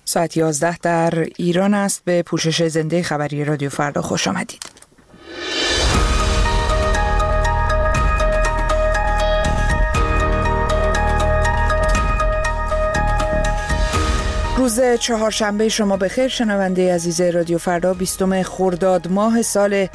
ساعت 11 در ایران است. به پوشش زنده خبری رادیو فردا خوش آمدید. روز چهارشنبه شما بخیر شنونده عزیز رادیو فردا. 20 خرداد ماه سال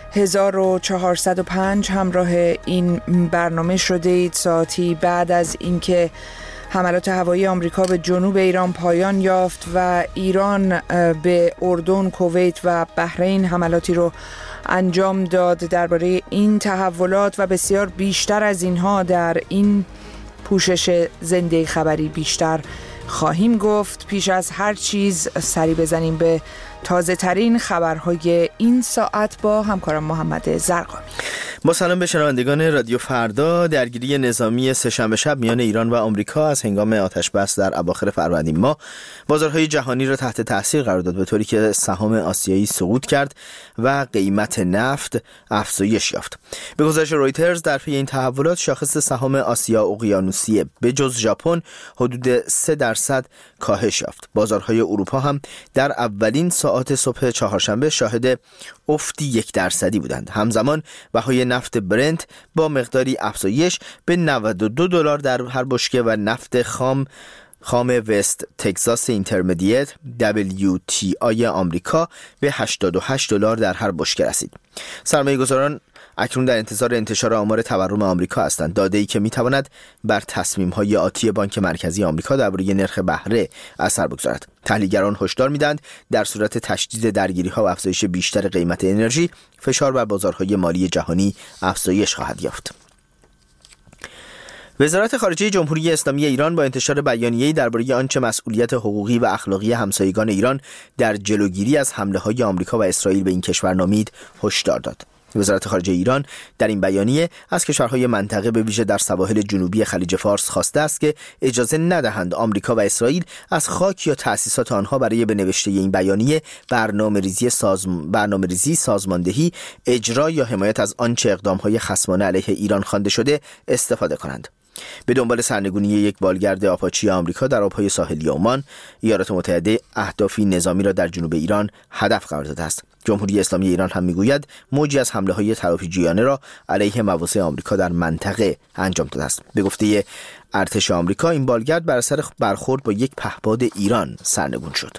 1405 همراه این برنامه شده اید. ساعتی بعد از اینکه حملات هوایی آمریکا به جنوب ایران پایان یافت و ایران به اردن، کویت و بحرین حملاتی رو انجام داد، درباره این تحولات و بسیار بیشتر از اینها در این پوشش زنده خبری بیشتر خواهیم گفت. پیش از هر چیز سری بزنیم به تازه ترین خبرهای این ساعت با همکارم محمد زرقامی. با سلام به شنوندگان رادیو فردا. درگیری نظامی سه‌شنبه شب میان ایران و آمریکا از هنگام آتش بس در اواخر فروردین ماه بازارهای جهانی را تحت تاثیر قرار داد، به طوری که سهام آسیایی سقوط کرد و قیمت نفت افزایش یافت. به گزارش رویترز در پی این تحولات شاخص سهام آسیا اقیانوسیه به جز ژاپن حدود 3% کاهش یافت. بازارهای اروپا هم در اولین ساعات صبح چهارشنبه شاهد افتی 1% بودند. همزمان بهای نفت برنت با مقداری افزایش به $92 در هر بشکه و نفت خام وست تگزاس اینترمدیت WTI آمریکا به $88 در هر بشکه رسید. سرمایه‌گذاران اکنون در انتظار انتشار آمار تورم آمریکا هستند، داده‌ای که می‌تواند بر تصمیم‌های آتی بانک مرکزی آمریکا درباره نرخ بهره اثر بگذارد. تحلیلگران هشدار می‌دهند در صورت تشدید درگیری‌ها و افزایش بیشتر قیمت انرژی، فشار بر بازارهای مالی جهانی افزایش خواهد یافت. وزارت خارجه جمهوری اسلامی ایران با انتشار بیانیه‌ای درباره آنچه مسئولیت حقوقی و اخلاقی همسایگان ایران در جلوگیری از حمله‌های آمریکا و اسرائیل به این کشور نامید، هشدار داد. وزارت خارجه ایران در این بیانیه از کشورهای منطقه به ویژه در سواحل جنوبی خلیج فارس خواسته است که اجازه ندهند آمریکا و اسرائیل از خاک یا تأسیسات آنها برای به نوشته این بیانیه برنامه‌ریزی، سازماندهی، اجرا یا حمایت از آنچه اقدام‌های خصمانه علیه ایران خوانده شده استفاده کنند. به دنبال سرنگونی یک بالگرد آپاچی آمریکا در آبهای ساحلی عمان، ایالات متحده اهدافی نظامی را در جنوب ایران هدف قرار داده است. جمهوری اسلامی ایران هم میگوید موجی از حمله‌های ترافیجویانه را علیه مواضع آمریکا در منطقه انجام داده است. به گفته ارتش آمریکا این بالگرد بر اثر برخورد با یک پهپاد ایران سرنگون شد.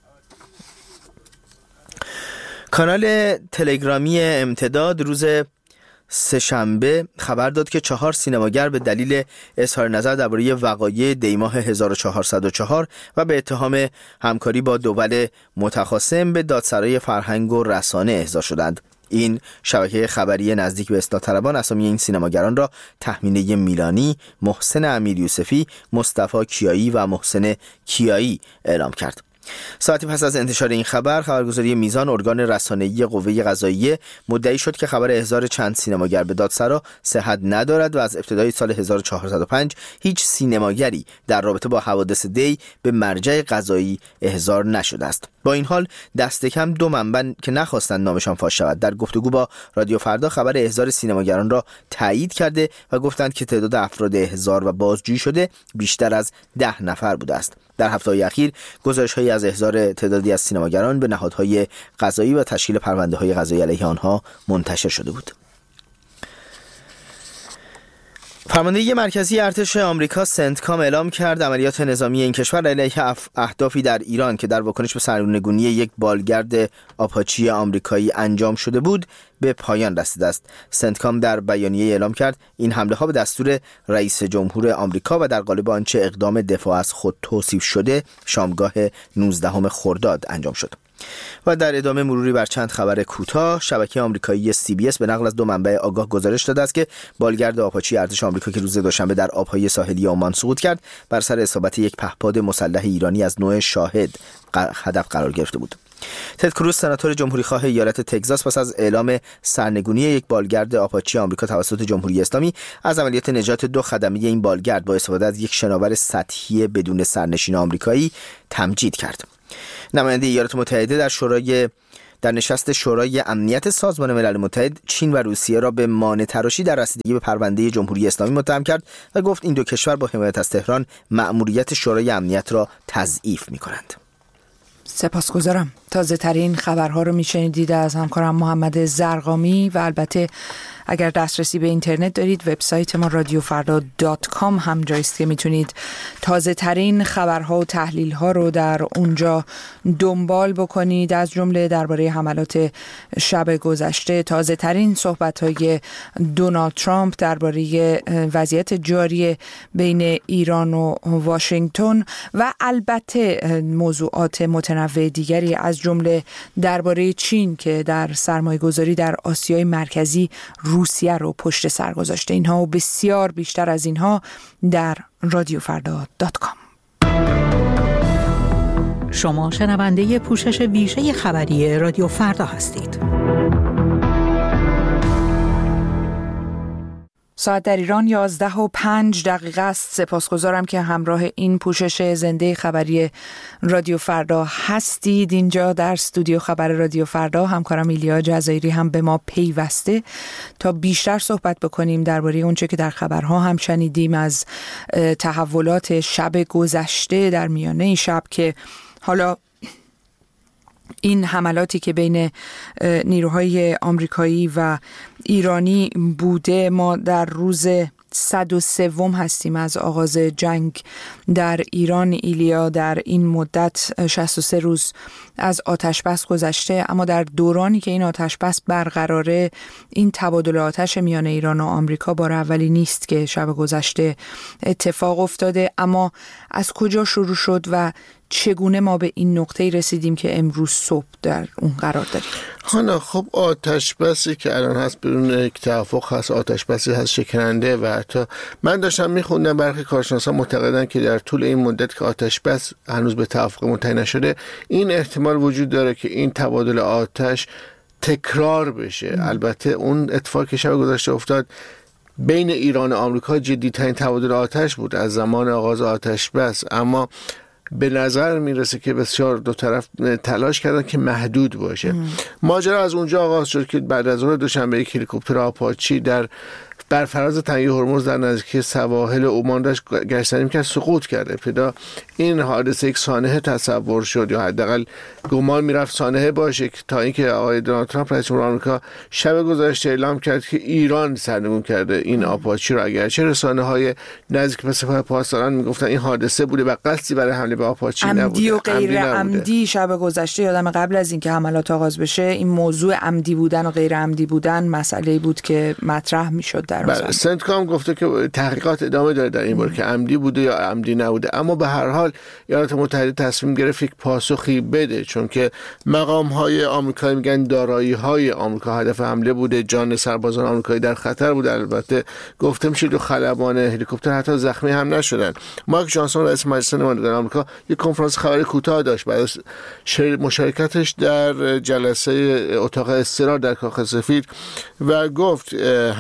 کانال تلگرامی امتداد روز سه‌شنبه خبر داد که 4 سینماگر به دلیل اظهار نظر درباره وقایع دیماه 1404 و به اتهام همکاری با دول متخاصم به دادسرای فرهنگ و رسانه احضار شدند. این شبکه خبری نزدیک به اصلاح طلبان اسامی این سینماگران را تهمینه میلانی، محسن امیریوسفی، مصطفی کیایی و محسن کیایی اعلام کرد. ساعتی پس از انتشار این خبرگزاری میزان ارگان رسانه‌ای قوه قضاییه مدعی شد که خبر احضار چند سینماگر به دادسرا صحت ندارد و از ابتدای سال 1405 هیچ سینماگری در رابطه با حوادث دی به مرجع قضایی احضار نشده است. با این حال دست کم 2 منبع که نخواستند نامشان فاش شود در گفتگو با رادیو فردا خبر احضار سینماگران را تایید کرده و گفتند که تعداد افراد احضار و بازجویی شده بیشتر از 10 نفر بوده است. در هفته‌های اخیر گزارش‌هایی از احضار تعدادی از سینماگران به نهادهای قضایی و تشکیل پرونده‌های قضایی علیه آنها منتشر شده بود. فرمانده مرکزی ارتش آمریکا سنتکام اعلام کرد عملیات نظامی این کشور علیه اهدافی در ایران که در واکنش به سرنگونی یک بالگرد آپاچی آمریکایی انجام شده بود به پایان رسیده است. سنتکام در بیانیه اعلام کرد این حمله ها به دستور رئیس جمهور آمریکا و در قالب آنچه اقدام دفاع از خود توصیف شده شامگاه 19 خرداد انجام شد. و در ادامه مروری بر چند خبر کوتاه، شبکه آمریکایی CBS به نقل از 2 منبع آگاه گزارش داده است که بالگرد آپاچی ارتش آمریکا که روز دوشنبه در آبهای ساحلی عمان سقوط کرد بر سر اصابت یک پهپاد مسلح ایرانی از نوع شاهد هدف قرار گرفته بود. تد کروز سناتور جمهوری خواه ایالت تگزاس پس از اعلام سرنگونی یک بالگرد آپاچی آمریکا توسط جمهوری اسلامی از عملیات نجات 2 خدمه این بالگرد با استفاده از یک شناور سطحی بدون سرنشین آمریکایی تمجید کرد. نماینده ایالات متحده در نشست شورای امنیت سازمان ملل متحد چین و روسیه را به مانع تراشی در رسیدگی به پرونده جمهوری اسلامی متهم کرد و گفت این 2 کشور با حمایت از تهران مأموریت شورای امنیت را تضعیف می‌کنند. سپاسگزارم. تازه ترین خبرها رو میشنیدید از همکارم محمد زرقامی و البته اگر دسترسی به اینترنت دارید وبسایت ما radiofrda.com هم جاییست که میتونید تازه ترین خبرها و تحلیل ها رو در اونجا دنبال بکنید، از جمله درباره حملات شب گذشته، تازه ترین صحبت های دونالد ترامپ درباره وضعیت جاری بین ایران و واشنگتن و البته موضوعات متنوع دیگری از جمله درباره چین که در سرمایه‌گذاری در آسیای مرکزی روسیه رو پشت سر گذاشته. اینها و بسیار بیشتر از اینها در radiofrda.com. شما شنونده پوشش ویژه خبری رادیو فردا هستید. ساعت در ایران 11:05 است. سپاسگزارم که همراه این پوشش زنده خبری رادیو فردا هستید. اینجا در استودیو خبر رادیو فردا همکارم ایلیا جزایری هم به ما پیوسته تا بیشتر صحبت بکنیم درباره اونچه که در خبرها هم شنیدیم از تحولات شب گذشته در میانه شب که حالا این حملاتی که بین نیروهای آمریکایی و ایرانی بوده. ما در روز 103 هستیم از آغاز جنگ در ایران. ایلیا، در این مدت 63 روز از آتشبس گذشته، اما در دورانی که این آتشبس برقراره این تبادل آتش میان ایران و آمریکا بار اولی نیست که شب گذشته اتفاق افتاده. اما از کجا شروع شد و چگونه ما به این نقطه رسیدیم که امروز صبح در اون قرار داریم؟ خب آتشبسی که الان هست بدون یک توافق هست، آتشبسی هست شکننده و حتی من داشتم میخوندم برخی کارشناسان معتقدن که در طول این مدت که آتشبس هنوز به توافق منتهی نشده این احتمال وجود داره که این تبادل آتش تکرار بشه. البته اون اتفاقی که شب گذشته افتاد بین ایران و آمریکا جدی‌ترین تبادل آتش بود از زمان آغاز آتشبس، اما به نظر میرسه که بسیار دو طرف تلاش کردن که محدود باشه. ماجرا از اونجا آغاز شد که بعد از ظهر دوشنبه یک هلیکوپتر آپاچی بر فراز تنگه هرمز در نزدیکی سواحل عمان داشت گشتن می‌کرد، سقوط کرد. ابتدا این حادثه یک سانحه تصور شد یا حداقل گمان میرفت سانحه باشه تا اینکه آقای دونالد ترامپ رئیس جمهور آمریکا شب گذشته اعلام کرد که ایران سرنگون کرده این آپاچی رو. اگرچه رسانه‌های نزدیک به سپاه پاسداران میگفتن این حادثه بوده و قصدی برای حمله به آپاچی نبوده. عمدی و غیر عمدی شب گذشته یادم قبل از اینکه حملات آغاز بشه این موضوع عمدی بودن و غیر عمدی بودن مسئله‌ای بود که مطرح میشد در بله، سنتکام گفته که تحقیقات ادامه داره در این باره که عمدی بوده یا عمدی نبوده، اما به هر حال ایالات متحده تصمیم گرفت یک پاسخی بده، چون که مقام‌های آمریکایی میگن دارایی‌های آمریکا هدف حمله بوده، جان سربازان آمریکایی در خطر بوده. البته گفته میشه دو خلبان هلیکوپتر حتی زخمی هم نشدن. مایک جانسون رئیس مجلس نمایندگان آمریکا یک کنفرانس خبری کوتاه داشت بعد از مشارکتش در جلسه اتاق استقرار در کاخ سفید و گفت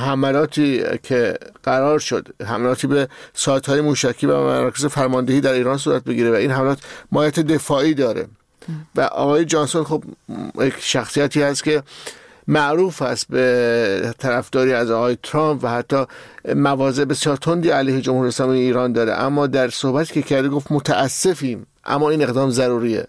حملاتی که قرار شد حملاتی به سایت‌های موشکی و مراکز فرماندهی در ایران صورت بگیره و این حملات ماهیت دفاعی داره و آقای جانسون خب یک شخصیتی هست که معروف است به طرفداری از آقای ترامپ و حتی مواضع بسیار تندی علیه جمهوری اسلامی ایران داره، اما در صحبتی که کرده گفت متاسفیم اما این اقدام ضروریه.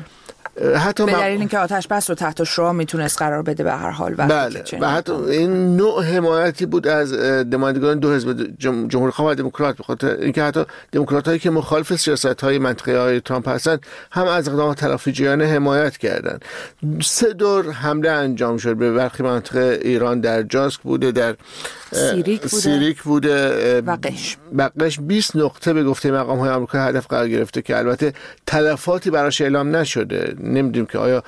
حتی به دلیل اینکه آتش بس رو تحت شعاع میتونست قرار بده به هر حال. بله و حتی این نوع حمایتی بود از نمایندگان دو حزب جمهوری‌خواه و دموکرات، به خاطر اینکه حتی دموکرات‌هایی که مخالف سیاست‌های منطقه‌ای های ترامپ هستند هم از اقدامات تلافی‌جویانه حمایت کردند. 3 دور حمله انجام شد به برخی مناطق ایران، در جاسک بوده، در سیریک بوده و قش 20 نقطه به گفته مقام‌های آمریکا هدف قرار گرفته که البته تلفاتی براش اعلام نشده. نمیدونیم که آیا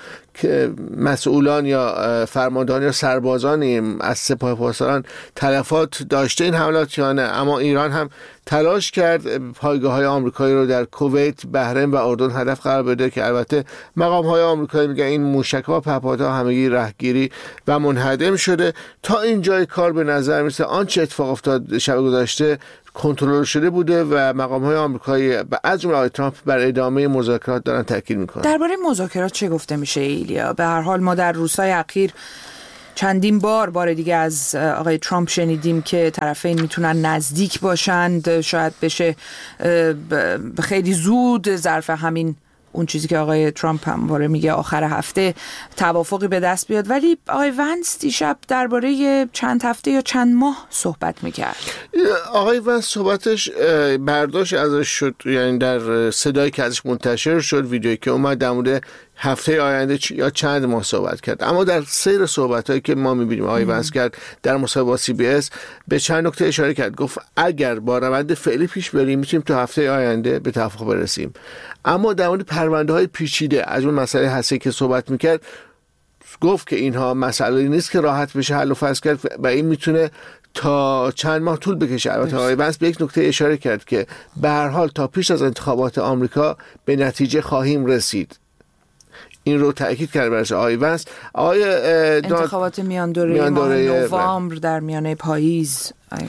مسئولان یا فرماندهان یا سربازانی از سپاه پاسداران تلفات داشته این حملات یا نه، اما ایران هم تلاش کرد پایگاه‌های آمریکایی رو در کویت، بحرین و اردن هدف قرار بده که البته مقام‌های آمریکایی میگن این موشک‌ها و پهپادها همگی رهگیری و منهدم شده. تا اینجای کار به نظر میرسه آنچه اتفاق افتاد شب گذشته کنترل شده بوده و مقام‌های آمریکایی از جمله آقای ترامپ بر ادامه مذاکرات دارن تاکید میکنن. درباره مذاکرات چه گفته میشه ایلیا؟ به هر حال ما در روزهای اخیر چندین بار دیگه از آقای ترامپ شنیدیم که طرفین میتونن نزدیک باشند، شاید بشه خیلی زود ظرف همین اون چیزی که آقای ترامپ همواره میگه آخر هفته توافقی به دست بیاد. ولی آقای ونس دیشب درباره چند هفته یا چند ماه صحبت میکرد. آقای ونس صحبتش برداشت ازش شد، یعنی در صدایی که ازش منتشر شد، ویدیویی که اومد در مورد هفته آینده یا چند ماه صحبت کرد. اما در سیر صحبتایی که ما میبینیم آقای ونس کرد در مصاحبه با CBS به چند نکته اشاره کرد. گفت اگر با روند فعلی پیش بریم میتونیم تو هفته آینده به توافق برسیم. اما در مورد پرونده‌های پیچیده از اون مسئله هستی که صحبت میکرد، گفت که اینها مسئله نیست که راحت بشه حل و فصل کرد و این میتونه تا چند ماه طول بکشه. البته آقای ونس به یک نکته اشاره کرد که به هر حال تا پیش از انتخابات آمریکا به نتیجه خواهیم رسید. این رو تأکید کرد برای آقای ونس. انتخابات میان دوره نوامبر در میانه پاییز.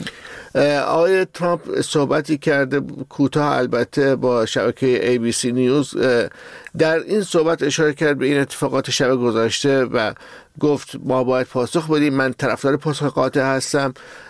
آقای ترامپ صحبتی کرده کوتاه البته با شبکه ABC نیوز. در این صحبت اشاره کرد به این اتفاقات شب گذشته و گفت ما باید پاسخ بدیم. من طرفدار پاسخ قاطع هستم.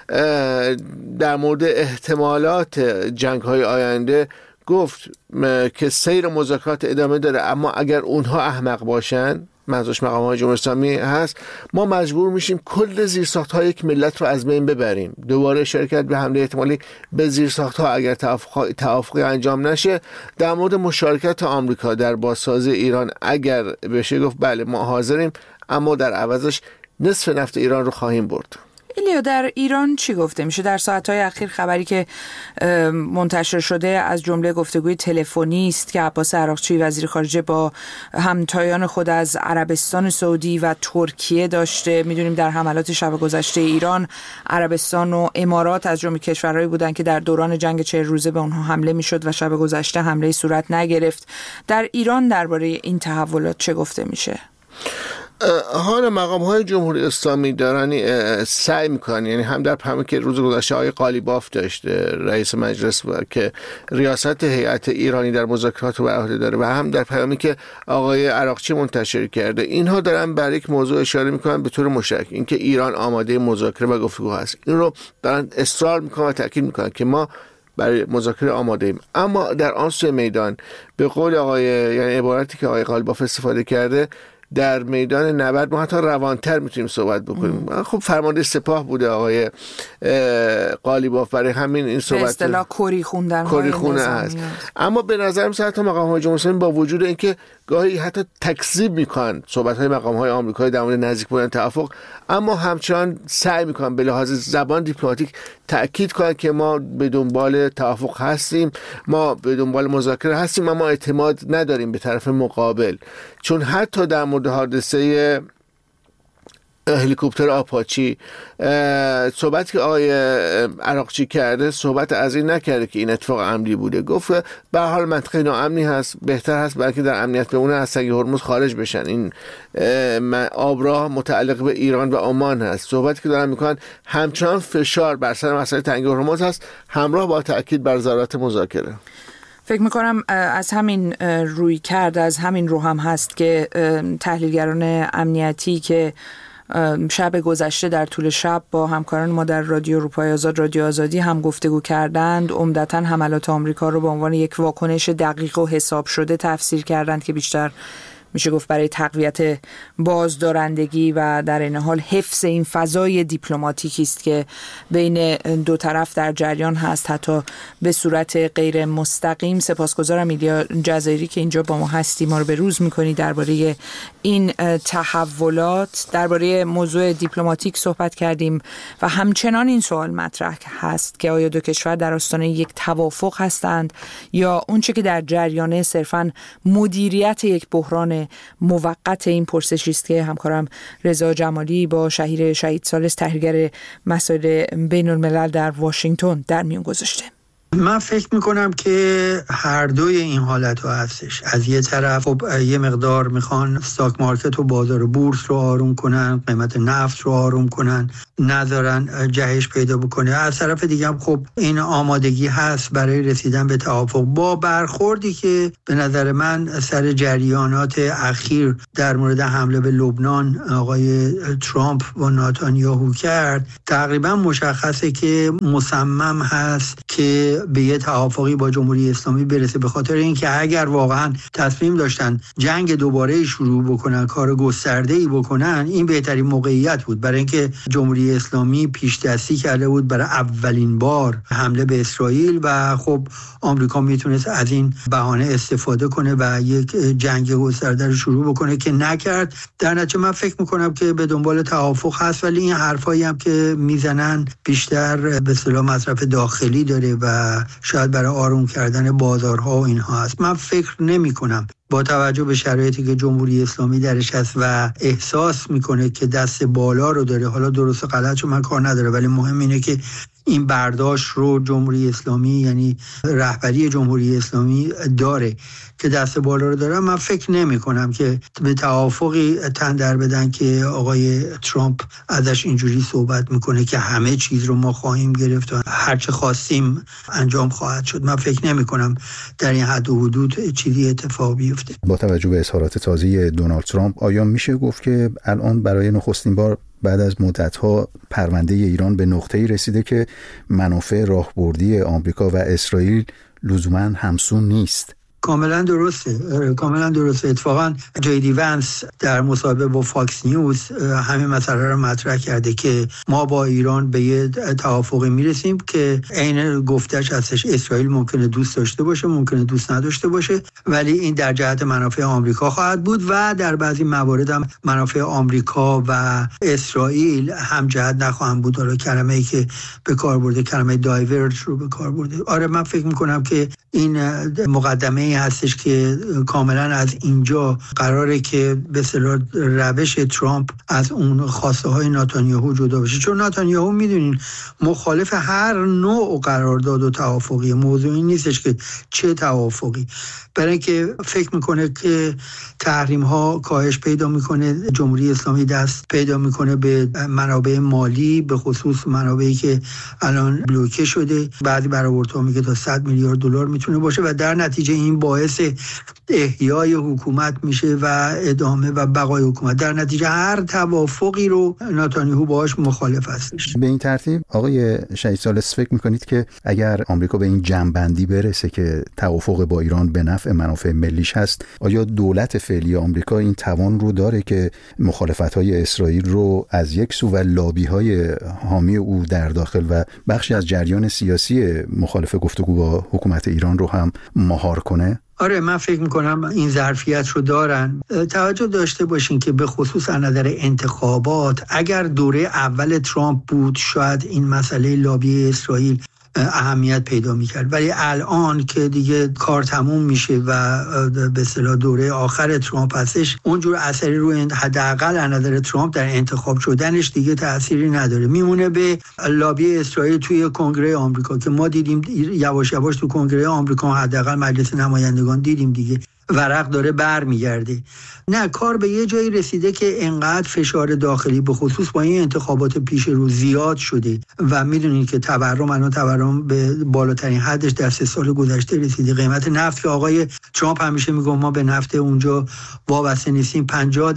در مورد احتمالات جنگ‌های آینده گفت که سیر مذاکرات ادامه داره، اما اگر اونها احمق باشن، منظورش مقام‌های جمهوری اسلامی هست، ما مجبور میشیم کل زیرساخت‌های یک ملت رو از بین ببریم. دوباره اشاره کرد به حمله احتمالی به زیرساخت‌ها اگر توافقی انجام نشه. در مورد مشارکت آمریکا در بازسازی ایران اگر بشه گفت بله ما حاضریم، اما در عوضش نصف نفت ایران رو خواهیم برد. ایلیا، در ایران چی گفته میشه؟ در ساعتهای اخیر خبری که منتشر شده از جمله گفتگوی تلفنی است که عباس عراقچی وزیر خارجه با همتایان خود از عربستان سعودی و ترکیه داشته. میدونیم در حملات شب گذشته ایران، عربستان و امارات از جمله کشورهایی بودند که در دوران جنگ 40 روزه به اونها حمله میشد و شب گذشته حمله صورت نگرفت. در ایران درباره این تحولات چه گفته میشه؟ حالا مقام‌های جمهوری اسلامی دارن سعی میکنن، یعنی هم در پیامی که روز گذشته آقای قالیباف داشته رئیس مجلس و که ریاست هیئت ایرانی در مذاکرات رو بر عهده داره، و هم در پیامی که آقای عراقچی منتشر کرده، اینها دارن بر یک موضوع اشاره میکنن به طور مشترک، اینکه ایران آماده مذاکره و گفتگو هست. این رو دارن اصرار میکنن و تاکید میکنن که ما برای مذاکره آماده ایم. اما در آن سوی میدان به قول آقای، یعنی عبارتی که آقای قالیباف استفاده کرده، در میدان نبرد ما حتی روانتر میتونیم صحبت بکنیم. خب فرمانده سپاه بوده آقای قالیباف، برای همین این صحبت به اصطلاح کری خونه هست. اما به نظر میاد حتی مقام‌های جمهوری اسلامی با وجود اینکه گاهی حتی تکذیب میکنن صحبت‌های مقام‌های آمریکایی در مورد نزدیک بودن توافق، اما همچنان سعی میکنن به لحاظ زبان دیپلماتیک تأکید کنن که ما به دنبال توافق هستیم، ما به دنبال مذاکره هستیم، اما اعتماد نداریم به طرف مقابل. چون حتی در مورد حادثه هلیکوپتر آپاچی صحبت که آقای عراقچی کرده، صحبت از این نکرده که این اتفاق عمدی بوده. گفت به هر حال منطقه ناامنی هست، بهتر هست بلکه در امنیت بمونه از تنگه هرمز خارج بشن. این آبراه متعلق به ایران و عمان هست. صحبتی که دارن میکنن همچنان فشار بر سر مسئله تنگه هرمز هست، همراه با تاکید بر ضرورت مذاکره. فکر میکنم از همین روی کرد، از همین رو هم هست که تحلیلگران امنیتی که شب گذشته در طول شب با همکاران ما در رادیو اروپای آزاد، رادیو آزادی هم گفتگو کردند، عمدتاً حملات آمریکا رو به عنوان یک واکنش دقیق و حساب شده تفسیر کردند که بیشتر میشه گفت برای تقویت بازدارندگی و در این حال حفظ این فضای دیپلماتیکی است که بین دو طرف در جریان هست، حتی به صورت غیر مستقیم. سپاسگزارم ایلیا جزایری که اینجا با ما هستی، ما رو به روز میکنی درباره این تحولات. درباره موضوع دیپلماتیک صحبت کردیم و همچنان این سوال مطرح هست که آیا دو کشور در آستانه یک توافق هستند یا اونچه که در جریانه صرفاً مدیریت یک بحران موقت. این پرسشی است که همکارم رضا جمالی با شهیر شهید ثالث، تحلیلگر مسائل بین الملل در واشنگتن، در میون گذاشته. من فکر میکنم که هر دوی این حالت ها هستش. از یه طرف خب یه مقدار میخوان استاک مارکت و بازار بورس رو آروم کنن، قیمت نفت رو آروم کنن، نذارن جهش پیدا بکنه. از طرف دیگه هم خب این آمادگی هست برای رسیدن به توافق، با برخوردی که به نظر من سر جریانات اخیر در مورد حمله به لبنان آقای ترامپ و نتانیاهو کرد. تقریبا مشخصه که مصمم هست که به یه توافقی با جمهوری اسلامی برسه، به خاطر اینکه اگر واقعا تصمیم داشتن جنگ دوباره شروع بکنن، کار گسترده‌ای بکنن، این بهترین موقعیت بود، برای اینکه جمهوری اسلامی پیش دستی کرده بود برای اولین بار حمله به اسرائیل و خب آمریکا میتونست از این بهانه استفاده کنه و یک جنگ گسترده رو شروع بکنه که نکرد. در نتیجه من فکر میکنم که به دنبال توافق هست، ولی این حرفایی هم که میزنن بیشتر به اصطلاح مصرف داخلی داره و شاید برای آروم کردن بازارها و اینها هست. من فکر نمیکنم با توجه به شرایطی که جمهوری اسلامی درش هست و احساس میکنه که دست بالا رو داره، حالا درست و غلط رو من کار نداره، ولی مهم اینه که این برداشت رو جمهوری اسلامی، یعنی رهبری جمهوری اسلامی داره که دست بالا رو داره. من فکر نمی کنم که به توافقی تن در بدن که آقای ترامپ ازش اینجوری صحبت میکنه که همه چیز رو ما خواهیم گرفت و هر چه خواستیم انجام خواهد شد. من فکر نمی کنم در این حد و حدود چیزی اتفاق بیفته. با توجه به اظهارات تازه دونالد ترامپ، آیا میشه گفت که الان برای نخستین بار بعد از مدت‌ها پرونده ایران به نقطه‌ای رسیده که منافع راهبردی آمریکا و اسرائیل لزوماً همسو نیست؟ کاملا درسته. اتفاقا جیدی ونس در مصاحبه با فاکس نیوز همین مسئله رو مطرح کرده که ما با ایران به یه توافقی میرسیم که عین گفتش هستش، اسرائیل ممکنه دوست داشته باشه، ممکنه دوست نداشته باشه، ولی این در جهت منافع آمریکا خواهد بود و در بعضی موارد هم منافع آمریکا و اسرائیل هم جهت نخواهند بود. حالا کلمه‌ای که به کار برده، کلمه دایورج رو به کار برده. آره من فکر می‌کنم که این مقدمه هستش که کاملا از اینجا قراره که به اصطلاح روش ترامپ از اون خواسته های نتانیاهو جدا بشه، چون نتانیاهو میدونین مخالف هر نوع قرارداد و توافقی. موضوعی نیستش که چه توافقی، برای اینکه فکر میکنه که تحریم ها کاهش پیدا میکنه، جمهوری اسلامی دست پیدا میکنه به منابع مالی، به خصوص منابعی که الان بلوکه شده. بعضی برآوردها میگه تا 100 میلیارد دلار میتونه باشه و در نتیجه این باعث احیای حکومت میشه و ادامه و بقای حکومت. در نتیجه هر توافقی رو نتانیاهو باهاش مخالف هستش. به این ترتیب آقای شهید ثالث فکر میکنید که اگر آمریکا به این جمع‌بندی برسه که توافق با ایران به نفع منافع ملیش هست، آیا دولت فعلی آمریکا این توان رو داره که مخالفت‌های اسرائیل رو از یک سو و لابی‌های حامی او در داخل و بخشی از جریان سیاسی مخالف گفتگو با حکومت ایران رو هم مهار کنه؟ آره من فکر میکنم این ظرفیت رو دارن. توجه داشته باشین که به خصوص از نظر انتخابات اگر دوره اول ترامپ بود شاید این مسئله لابی اسرائیل اهمیت پیدا میکرد، ولی الان که دیگه کار تموم میشه و به اصطلاح دوره آخر ترامپ هستش، اونجور اثری روی حداقل از نظر ترامپ در انتخاب شدنش دیگه تأثیری نداره. میمونه به لابی اسرائیل توی کنگره آمریکا که ما دیدیم یواش یواش تو کنگره آمریکا حداقل مجلس نمایندگان دیدیم دیگه ورق داره برمیگرده. نه، کار به یه جایی رسیده که انقدر فشار داخلی به خصوص با این انتخابات پیش رو زیاد شده و میدونید که تورم به بالاترین حدش در 3 سال گذشته رسیده. قیمت نفت که آقای ترامپ همیشه میگه ما به نفت اونجا وابسته نیستیم،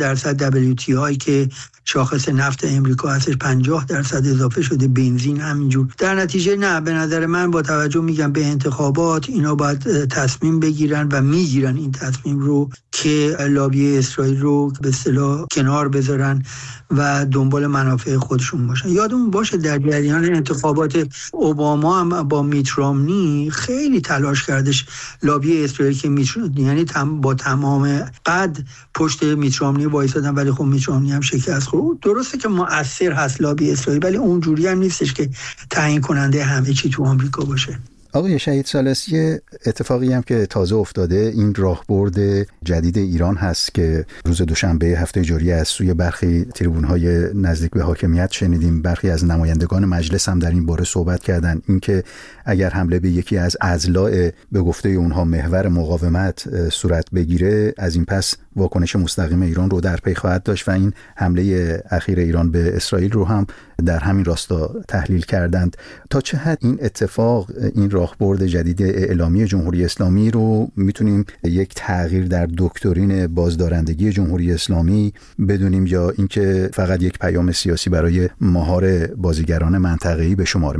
50% WTI که شاخص نفت امریکا هستش 50% اضافه شده، بنزین همینجور. در نتیجه نه، به نظر من با توجه میگم به انتخابات اینا باید تصمیم بگیرن و میگیرن این تصمیم رو که لابی اسرائیل رو به اصطلاح کنار بذارن و دنبال منافع خودشون باشن. یادمون باشه در جریان انتخابات اوباما هم با میت رامنی خیلی تلاش کردش لابی اسرائیل که یعنی با تمام قد پشت میت رامنی وایسادن، ولی خب میت رامنی هم شکست خورد. درسته که مؤثر هست لابی اسرائیل، ولی اونجوری هم نیستش که تعیین کننده همه چی تو آمریکا باشه. آقای شهید ثالث، یه اتفاقی هم که تازه افتاده این راهبرد جدید ایران هست که روز دوشنبه هفته جاری از سوی برخی تریبون‌های نزدیک به حاکمیت شنیدیم. برخی از نمایندگان مجلس هم در این باره صحبت کردن، اینکه اگر حمله به یکی از اضلاع به گفته اونها محور مقاومت صورت بگیره، از این پس واکنش مستقیم ایران رو در پی خواهد داشت و این حمله اخیر ایران به اسرائیل رو هم در همین راستا تحلیل کردند. تا چه حد این اتفاق، این راهبرد جدید اعلامی جمهوری اسلامی رو میتونیم یک تغییر در دکترین بازدارندگی جمهوری اسلامی بدونیم، یا اینکه فقط یک پیام سیاسی برای مهار بازیگران منطقه‌ای به شمار میره؟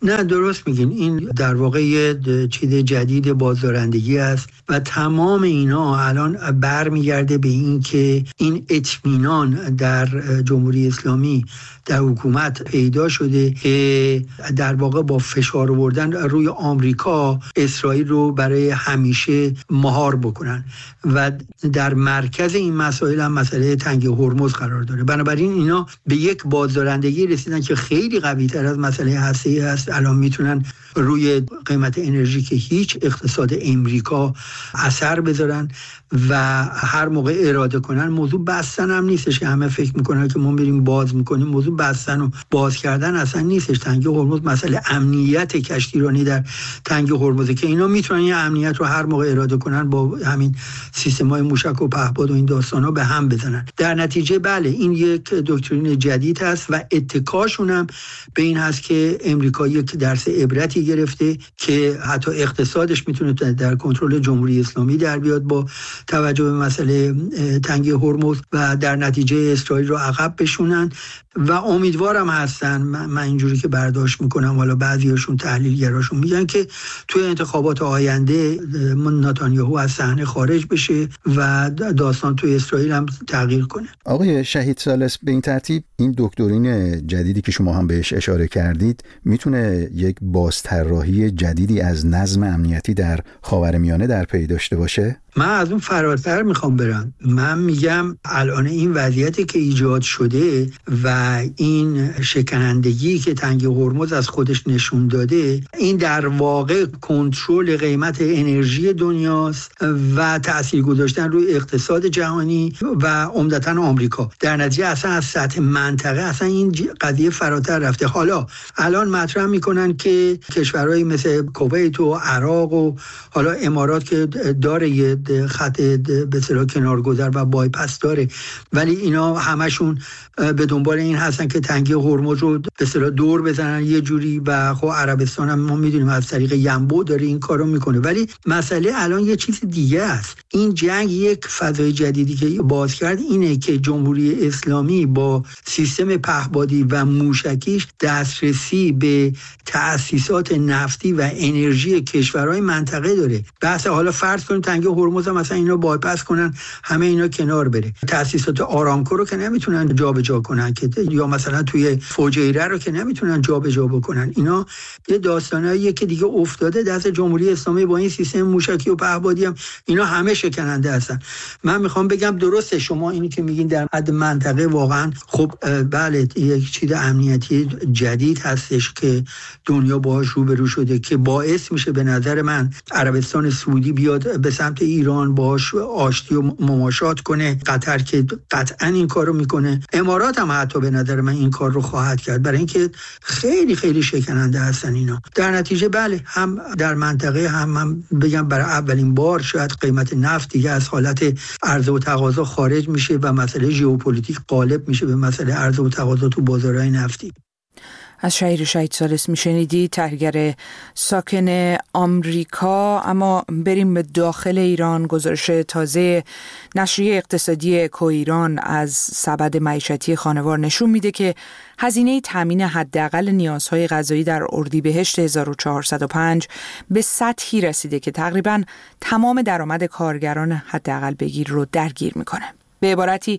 نه درست میگین، این در واقع یه چیز جدید بازدارندگی است و تمام اینا الان برمیگرده به این که این اطمینان در جمهوری اسلامی در حکومت پیدا شده که در واقع با فشار آوردن روی آمریکا اسرائیل رو برای همیشه مهار بکنن و در مرکز این مسائل هم مسئله تنگ هرمز قرار داره. بنابراین اینا به یک بازدارندگی رسیدن که خیلی قوی تر از مسئله هسته‌ای است. الان میتونن روی قیمت انرژی که هیچ اقتصاد امریکا اثر بذارن و هر موقع اراده کنن. موضوع بستن هم نیستش که همه فکر میکنن که ما میریم باز میکنیم. موضوع بستن و باز کردن اصلا نیستش. تنگی هرمز مسئله امنیت کشتیرانی در تنگی هرمزه که اینا میتونن این امنیت رو هر موقع اراده کنن با همین سیستم‌های موشک و پهپاد و این داستانا به هم بزنن. در نتیجه بله این یک دکترین جدید هست و اتکاشون هم به این هست که امریکا یک درس عبرتی گرفته که حتی اقتصادش میتونه در کنترل جمهوری اسلامی در بیاد با توجه به مسئله تنگی هرمز و در نتیجه اسرائیل رو عقب بشونن و امیدوارم هستن. من اینجوری که برداشت میکنم، حالا بعضیاشون تحلیلگراشون میگن که توی انتخابات آینده نتانیاهو از صحنه خارج بشه و داستان توی اسرائیل هم تغییر کنه. آقای شهید ثالث، به این ترتیب این دکترین جدیدی که شما هم بهش اشاره کردید میتونه یک بازطراحی جدیدی از نظم امنیتی در خاورمیانه در پی داشته باشه؟ من از اون فراتر میخوام برم. من میگم الان این وضعیتی که ایجاد شده و این شکنندگی که تنگی هرمز از خودش نشون داده، این در واقع کنترل قیمت انرژی دنیاست و تأثیر گذاشتن روی اقتصاد جهانی و عمدتاً آمریکا. در نتیجه اصلا از سطح منطقه اصلا این قضیه فراتر رفته. حالا الان مطرح میکنن که کشورهایی مثل کویت و عراق و حالا امارات که داره یه خط به اصطلاح کنارگذر و بایپاس داره، ولی اینا همشون به دنبال این هستن که تنگی هرمز رو به اصطلاح دور بزنن یه جوری و خب عربستان هم ما میدونیم از طریق ینبو داره این کارو میکنه. ولی مسئله الان یه چیز دیگه است. این جنگ یک فضای جدیدی که باز کرد اینه که جمهوری اسلامی با سیستم پهپادی و موشکیش دسترسی به تأسیسات نفتی و انرژی کشورهای منطقه داره. بحث حالا فرض کنیم تنگی هرمز مثلا اینا بایپاس کنن، همه اینا کنار بره. تأسیسات آرامکو رو که نمیتونن جابجا کنن که یا مثلا توی فجیره رو که نمیتونن جابجا بکنن. اینا یه داستاناییه که دیگه افتاده دست جمهوری اسلامی با این سیستم موشکی و پهپادی هم اینا همه شکننده هستن. من میخوام بگم درسته شما اینی که میگین در حد منطقه واقعا خب بله یک چیز امنیتی جدید هستش که دنیا باهاش روبرو شده که باعث میشه به نظر من عربستان سعودی بیاد به سمت ایران باهاش آشتی و مماشات کنه، قطر که قطعا این کارو میکنه، امارات هم حتی به نظر من این کار رو خواهد کرد برای اینکه خیلی خیلی شکننده هستن اینا. در نتیجه بله هم در منطقه هم بگم برای اولین بار شاید قیمت نفت دیگه از حالت عرضه و تقاضا خارج میشه و مسئله ژئوپلیتیک غالب میشه به مسئله عرضه و تقاضا تو بازارهای نفتی. از شهید ثالث میشنیدی، تحلیلگر ساکن آمریکا. اما بریم به داخل ایران. گزارش تازه نشریه اقتصادی کویران از سبد معیشتی خانوار نشون میده که هزینه تامین حداقل نیازهای غذایی در اردیبهشت 1405 به سطحی رسیده که تقریباً تمام درآمد کارگران حداقل بگیر رو درگیر میکنه. به عبارتی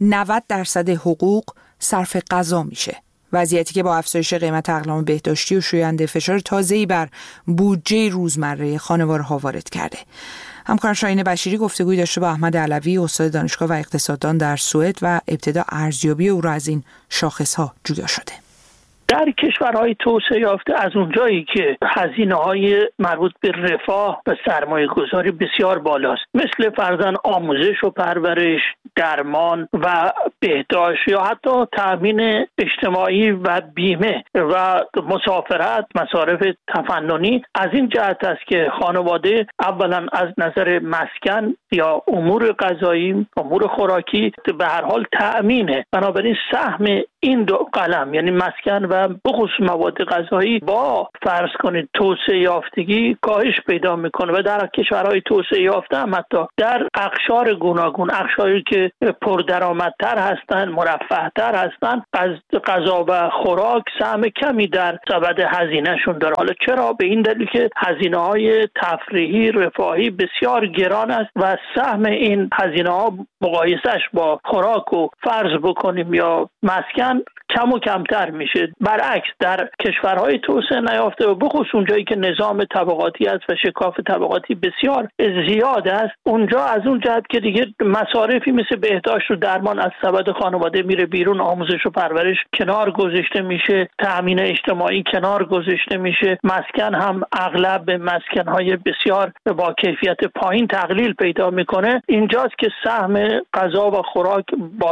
90% حقوق صرف غذا میشه. وضعیتی که با افزایش قیمت اقلام بهداشتی و شوینده فشار تازه‌ای بر بودجه روزمره خانوارها وارد کرده. همکارم شاهین بشیری گفتگوی داشته با احمد علوی، استاد دانشگاه و اقتصاددان در سوئد و ابتدا ارزیابی او را از این شاخص‌ها جویا شده. در کشورهای توسعه یافته از اونجایی که هزینه‌های مربوط به رفاه و سرمایه‌گذاری بسیار بالاست، مثل فرضاً آموزش و پرورش، درمان و بهداشت یا حتی تامین اجتماعی و بیمه و مسافرت، مصارف تفننی، از این جهت است که خانواده اولاً از نظر مسکن یا امور غذایی، امور خوراکی به هر حال تأمینه. بنابراین سهم این دو قلم یعنی مسکن و بخصوص مواد غذایی با فرض کنید توسعه یافتگی کاهش پیدا میکنه و در کشورهای توسعه یافته هم حتی در اقشار گوناگون، اقشاری که پردرآمدتر هستن، مرفه‌تر هستن، از غذا و خوراک سهم کمی در سبد هزینه‌شون داره. حالا چرا؟ به این دلیل که هزینه‌های تفریحی رفاهی بسیار گران است و سهم این هزینه‌ها مقایسهش با خوراک و فرض بکنیم یا مسکن کم و کمتر میشه. برعکس در کشورهای توسعه نیافته و بخصوص اونجایی که نظام طبقاتی است و شکاف طبقاتی بسیار زیاد است، اونجا از اون جهت که دیگه مصارفی مثل بهداشت و درمان از سبد خانواده میره بیرون، آموزش و پرورش کنار گذاشته میشه، تأمین اجتماعی کنار گذاشته میشه، مسکن هم اغلب به مسکنهای بسیار با کیفیت پایین تقلیل پیدا میکنه. اینجاست که سهم غذا و خوراک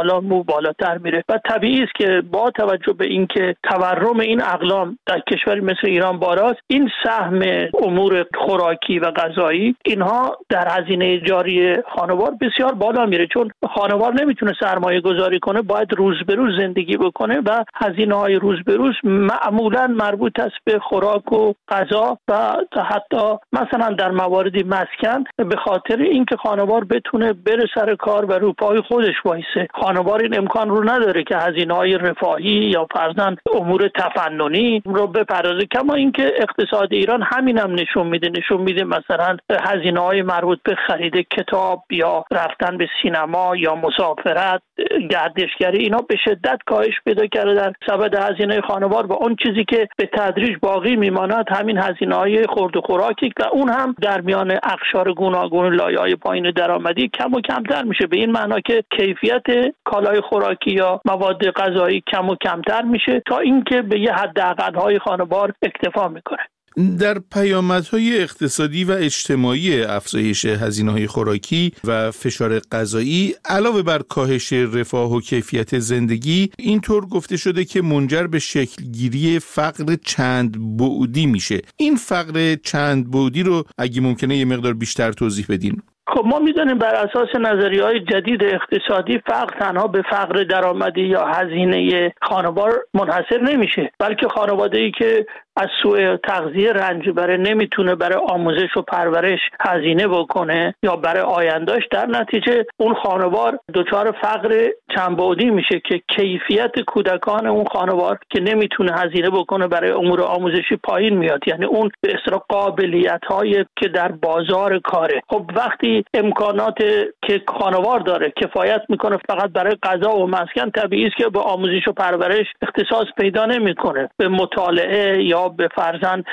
بالاتر میره و طبیعی است که با توجه به اینکه تورم این اقلام در کشوری مثل ایران بالاست، این سهم امور خوراکی و غذایی اینها در هزینه جاری خانوار بسیار بالا میره، چون خانوار نمیتونه سرمایه گذاری کنه، باید روز به روز زندگی بکنه و هزینه های روز به روز معمولا مربوط است به خوراک و غذا و حتی مثلا در مواردی مسکن، به خاطر اینکه خانوار بتونه بره سر کار و رو پای خودش وایسه. خانوار این امکان رو نداره که هزینه های رفاهی یا فرضاً امور تفننی رو بپردازه. کما اینکه اقتصاد ایران همینم نشون میده مثلا هزینه‌های مربوط به خرید کتاب یا رفتن به سینما یا مسافرت، گردشگری، اینا به شدت کاهش پیدا کرده در سبد هزینه خانوار و اون چیزی که به تدریج باقی میماند همین هزینه‌های خورد و خوراکی و اون هم در میان اقشار گوناگون لایه‌های پایین درآمدی کم و کمتر میشه، به این معنا که کیفیت کالای خوراکی یا مواد غذایی کم و کمتر میشه تا اینکه به یه حداقل‌های خانوار اکتفا میکنه. در پیامدهای اقتصادی و اجتماعی افزایش هزینه‌های خوراکی و فشار غذایی علاوه بر کاهش رفاه و کیفیت زندگی، اینطور گفته شده که منجر به شکلگیری فقر چند بعدی میشه. این فقر چند بعدی رو اگه ممکنه یه مقدار بیشتر توضیح بدین. خب ما میدونیم بر اساس نظریه‌های جدید اقتصادی فقر تنها به فقر درآمدی یا هزینه خانوار منحصر نمیشه، بلکه خانواده‌ای که از سوء تغذیه رنج بره نمیتونه برای آموزش و پرورش هزینه بکنه یا برای آیندهش، در نتیجه اون خانوار دچار فقر چند بعدی میشه که کیفیت کودکان اون خانوار که نمیتونه هزینه بکنه برای امور آموزشی پایین میاد، یعنی اون به اصطلاح قابلیت‌های که در بازار کاره. خب وقتی امکانات که خانوار داره کفایت میکنه فقط برای غذا و مسکن، طبیعی است که به آموزش و پرورش اختصاص پیدا نمیکنه، به مطالعه یا به فرضاً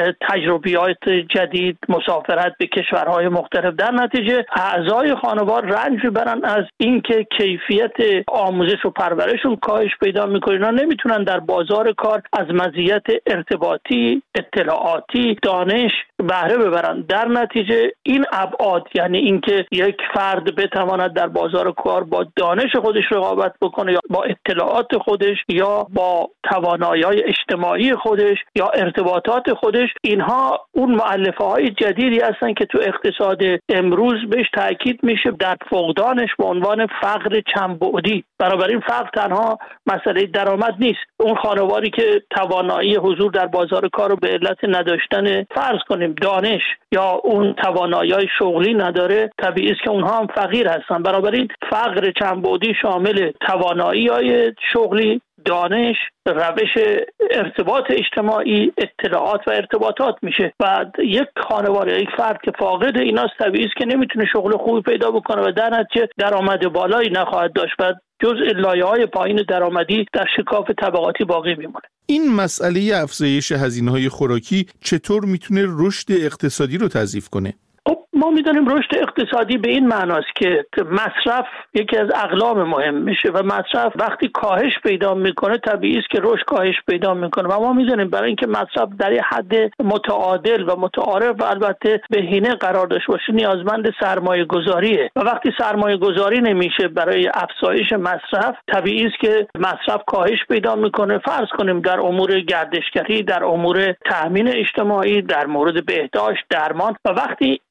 تجربیات جدید، مسافرت به کشورهای مختلف. در نتیجه اعضای خانوار رنج میبرن از اینکه کیفیت آموزش و پرورششون کاهش پیدا میکنه، اینا نمیتونن در بازار کار از مزیت ارتباطی، اطلاعاتی، دانش بهره ببرن. در نتیجه این ابعاد، یعنی اینکه یک فرد بتواند در بازار کار با دانش خودش رقابت بکنه یا با اطلاعات خودش یا با توانایی‌های اجتماعی خودش یا ارتباطات خودش، اینها اون مؤلفه‌های جدیدی هستن که تو اقتصاد امروز بهش تاکید میشه در فقدانش به عنوان فقر چند بعدی. بنابراین فقر تنها مسئله درآمد نیست. اون خانواری که توانایی حضور در بازار کار رو به علت نداشتن فرض کنیم دانش یا اون توانایی‌های شغلی نداره، طبیعی است که اونها هم فقیر هستن. بنابراین فقر چند بعدی شامل توانایی‌های شغلی، دانش، روش ارتباط اجتماعی، اطلاعات و ارتباطات میشه و یک خانواده، یک فرد که فاقد ایناست طبیعی است که نمیتونه شغل خوبی پیدا بکنه و در نتیجه درآمد بالایی نخواهد داشت و جزء لایه‌های پایین درآمدی در شکاف طبقاتی باقی میمونه. این مسئله افزایش هزینه‌های خوراکی چطور میتونه رشد اقتصادی رو تضعیف کنه؟ ما میدونیم رشد اقتصادی به این معناست که مصرف یکی از اقلام مهم میشه و مصرف وقتی کاهش پیدا میکنه طبیعی است که رشد کاهش پیدا میکنه و ما میدونیم برای اینکه مصرف در یه حد متعادل و متعارف و البته بهینه قرار داشته باشه نیازمند سرمایه گذاریه و وقتی سرمایه گذاری نمیشه برای افزایش مصرف، طبیعی است که مصرف کاهش پیدا میکنه. فرض کنیم در امور گردشگری، در امور تأمین اجتماعی، در مورد بهداشت، درمان و وقتی این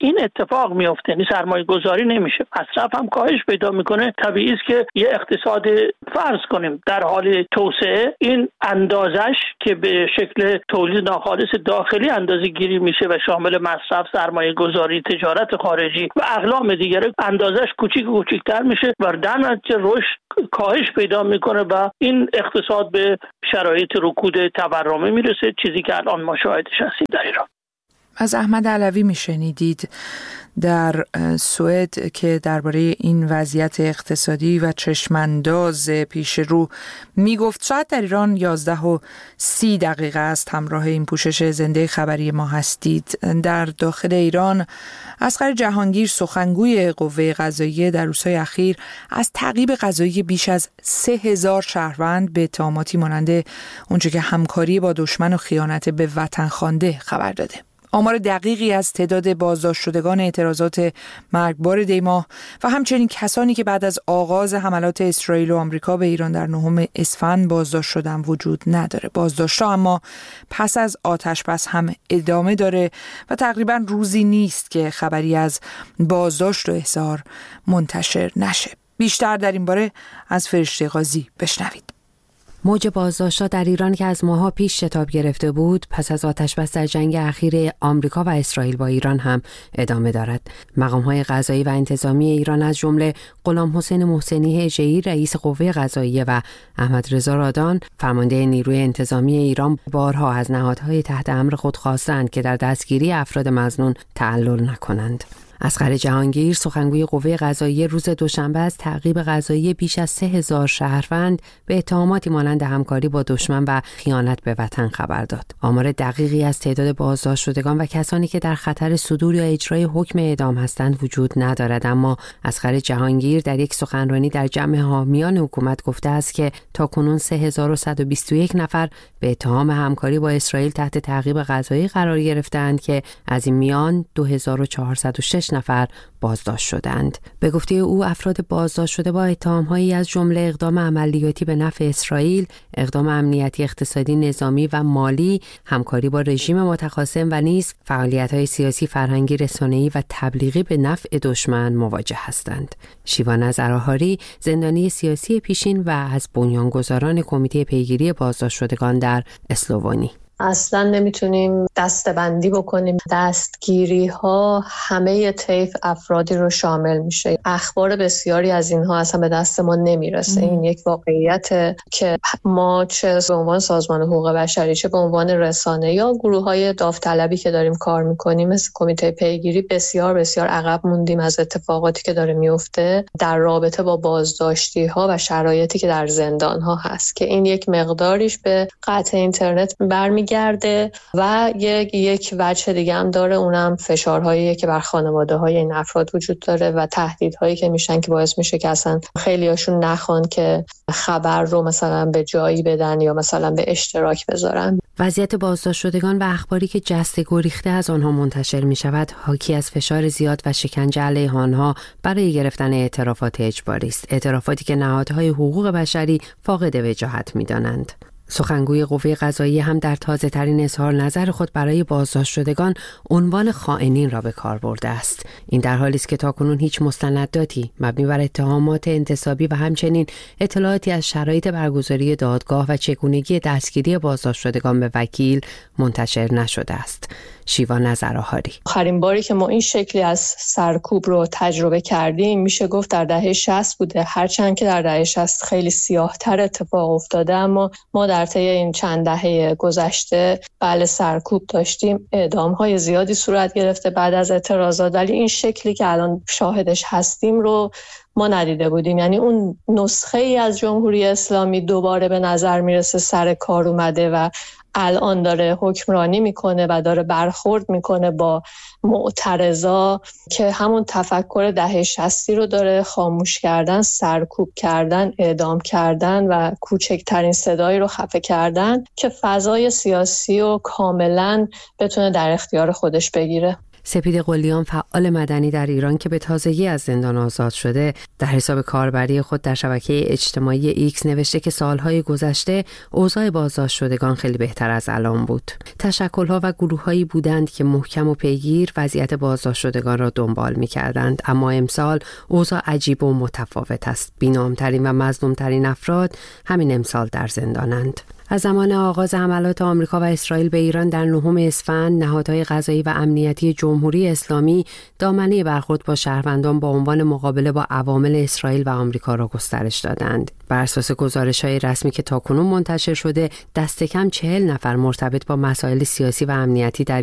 اتفاق میفته، یعنی سرمایه گذاری نمیشه، مصرف هم کاهش پیدا میکنه. طبیعی است که یه اقتصاد فرض کنیم در حال توسعه، این اندازش که به شکل تولید ناخالص داخلی اندازه گیری میشه و شامل مصرف، سرمایه گذاری، تجارت خارجی و اقلام دیگره، اندازش کوچیک‌تر میشه و در نتیجه رشد کاهش پیدا میکنه و این اقتصاد به شرایط رکود تورمی میرسه، چیزی که الان ما شاهدش هستیم در ایران. از احمد علوی میشنیدید در سوئد که درباره این وضعیت اقتصادی و چشمانداز پیش رو میگفت. ساعت در ایران 11:30 است. همراه این پوشش زنده خبری ما هستید. در داخل ایران اصغر جهانگیر سخنگوی قوه قضاییه در روزهای اخیر از تعقیب قضایی بیش از 3000 شهروند به اتهاماتی مانند اونچه که همکاری با دشمن و خیانت به وطن خوانده خبر داده. آمار دقیقی از تعداد بازداشت شدگان اعتراضات مرگبار دیماه و همچنین کسانی که بعد از آغاز حملات اسرائیل و آمریکا به ایران در 9 اسفند بازداشت شدن وجود نداره. بازداشت‌ها اما پس از آتش‌بس هم ادامه داره و تقریبا روزی نیست که خبری از بازداشت و احضار منتشر نشه. بیشتر در این باره از فرشته قاضی بشنوید. موج بازداشت‌ها در ایران که از ماه‌ها پیش شتاب گرفته بود، پس از آتش‌بس در جنگ اخیر آمریکا و اسرائیل با ایران هم ادامه دارد. مقام‌های قضایی و انتظامی ایران از جمله غلام حسین محسنی هژه‌ای رئیس قوه قضاییه و احمد رضا رادان فرمانده نیروی انتظامی ایران بارها از نهادهای تحت امر خود خواستند که در دستگیری افراد مظنون تعلل نکنند. اصغر جهانگیر سخنگوی قوه قضاییه روز دوشنبه از تعقیب قضایی بیش از 3000 شهروند به اتهاماتی مانند همکاری با دشمن و خیانت به وطن خبر داد. آمار دقیقی از تعداد بازداشت شدگان و کسانی که در خطر صدور یا اجرای حکم اعدام هستند وجود ندارد، اما اصغر جهانگیر در یک سخنرانی در جمع حامیان حکومت گفته است که تاکنون 3121 نفر به اتهام همکاری با اسرائیل تحت تعقیب قضایی قرار گرفتند که از این میان 2406 نفر بازداشت شدند. به گفته او افراد بازداشت شده با اتهام‌هایی از جمله اقدام عملیاتی به نفع اسرائیل، اقدام امنیتی، اقتصادی، نظامی و مالی، همکاری با رژیم متخاصم و نیز فعالیت‌های سیاسی، فرهنگی، رسانه‌ای و تبلیغی به نفع دشمن مواجه هستند. شیوان زراهاری زندانی سیاسی پیشین و از بنیانگذاران کمیته پیگیری بازداشت شدگان در اسلوونی: اصلا نمیتونیم دسته‌بندی بکنیم. دستگیری ها همه طیف افرادی رو شامل میشه. اخبار بسیاری از اینها اصلا به دست ما نمیرسه. این یک واقعیت که ما چه به عنوان سازمان حقوق بشری، چه به عنوان رسانه یا گروه های داوطلبی که داریم کار میکنیم مثل کمیته پیگیری، بسیار بسیار عقب موندیم از اتفاقاتی که داره میفته در رابطه با بازداشتی ها و شرایطی که در زندان ها هست، که این یک مقداریش به قطع اینترنت برمیگرده و یک وجه دیگه هم داره، اونم فشارهایی که بر خانواده های این افراد وجود داره و تهدیدهایی که میشن که باعث میشه که اصلا خیلی هاشون نخوان که خبر رو مثلا به جایی بدن یا مثلا به اشتراک بذارن. وضعیت بازداشت شدگان و اخباری که جسته گریخته از آنها منتشر می شود حاکی از فشار زیاد و شکنجه علیه آنها برای گرفتن اعترافات اجباری است، اعترافاتی که نهادهای حقوق بشری فاقد وجاهت می دانند. سخنگوی قوه قضاییه هم در تازه ترین اظهار نظر خود برای بازداشت شدگان عنوان خائنین را به کار برده است. این در حالی است که تاکنون هیچ مستنداتی مبنی بر اتهامات انتصابی و همچنین اطلاعاتی از شرایط برگزاری دادگاه و چگونگی دستگیری بازداشت شدگان به وکیل منتشر نشده است. شیوان زراهاری: آخرین باری که ما این شکلی از سرکوب رو تجربه کردیم میشه گفت در دهه 60 بوده، هرچند که در دهه 60 خیلی سیاه‌تر اتفاق افتاده، اما ما در طی این چند دهه گذشته بله سرکوب داشتیم، اعدام‌های زیادی صورت گرفته بعد از اعتراضات، ولی این شکلی که الان شاهدش هستیم رو ما ندیده بودیم. یعنی اون نسخه ای از جمهوری اسلامی دوباره به نظر میرسه سر کار اومده و الان داره حکمرانی میکنه و داره برخورد میکنه با معترضا که همون تفکر دهه 60 رو داره خاموش کردن، سرکوب کردن، اعدام کردن و کوچکترین صدایی رو خفه کردن که فضای سیاسی رو کاملا بتونه در اختیار خودش بگیره. سپید قلیان، فعال مدنی در ایران که به تازگی از زندان آزاد شده، در حساب کاربری خود در شبکه اجتماعی ایکس نوشته که سالهای گذشته اوضاع بازداشت شدگان خیلی بهتر از الان بود. تشکل‌ها و گروه‌هایی بودند که محکم و پیگیر وضعیت بازداشت شدگان را دنبال می‌کردند، اما امسال اوضاع عجیب و متفاوت است. بی‌نام‌ترین و مظلوم‌ترین افراد همین امسال در زندانند. از زمان آغاز حملات آمریکا و اسرائیل به ایران در 9 اسفند، نهادهای قضایی و امنیتی جمهوری اسلامی دامنه برخورد با شهروندان با عنوان مقابله با عوامل اسرائیل و آمریکا را گسترش دادند. بر اساس گزارش‌های رسمی که تاکنون منتشر شده، دست کم 40 نفر مرتبط با مسائل سیاسی و امنیتی در